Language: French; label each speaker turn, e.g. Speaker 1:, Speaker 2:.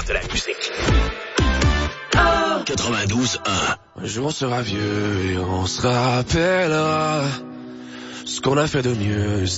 Speaker 1: de la musique. 92.1.
Speaker 2: Un jour on sera vieux et on se rappellera ce qu'on a fait de mieux.